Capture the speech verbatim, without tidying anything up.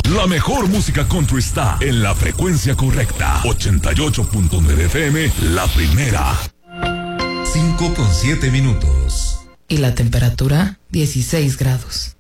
La mejor música country está en la frecuencia correcta. ochenta y ocho punto nueve F M, la primera. cinco con siete minutos. Y la temperatura, dieciséis grados.